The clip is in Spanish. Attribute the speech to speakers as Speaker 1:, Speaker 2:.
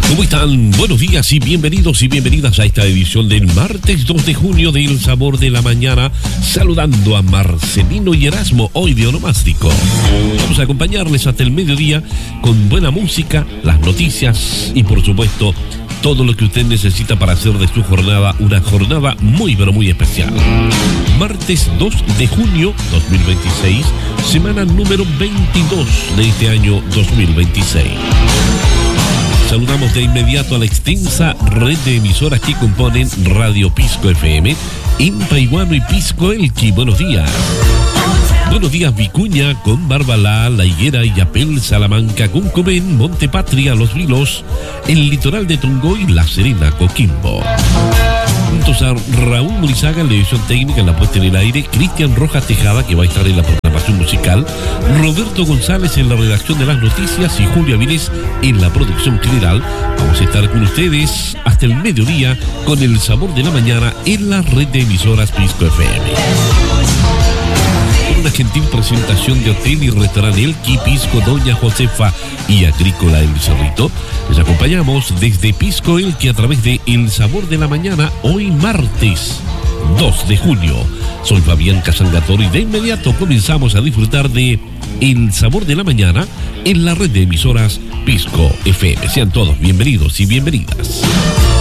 Speaker 1: ¿Cómo están? Buenos días y bienvenidos y bienvenidas a esta edición del martes 2 de junio de El Sabor de la Mañana, saludando a Marcelino y Erasmo, hoy de Onomástico. Vamos a acompañarles hasta el mediodía con buena música, las noticias y por supuesto todo lo que usted necesita para hacer de su jornada una jornada muy pero muy especial. Martes 2 de junio 2026, semana número 22 de este año 2026. Saludamos de inmediato a la extensa red de emisoras que componen Radio Pisco FM, Impaiguano y Pisco Elqui. Buenos días. Buenos días Vicuña, con Barbalá, La Higuera, Illapel, Salamanca, Cuncumén, Monte Patria, Los Vilos, el litoral de Tongoy, La Serena, Coquimbo. Juntos a Raúl Murizaga en la edición técnica, en la puesta en el aire, Cristian Rojas Tejada, que va a estar en la programación musical, Roberto González en la redacción de las noticias y Julia Vilés en la producción general. Vamos a estar con ustedes hasta el mediodía con El Sabor de la Mañana en la red de emisoras Pisco FM. Una gentil presentación de Hotel y Restaurante Elqui, Pisco Doña Josefa y Agrícola El Cerrito. Les acompañamos desde Pisco Elqui a través de El Sabor de la Mañana, hoy martes 2 de junio. Soy Fabián Casangatoro y de inmediato comenzamos a disfrutar de El Sabor de la Mañana en la red de emisoras Pisco FM. Sean todos bienvenidos y bienvenidas.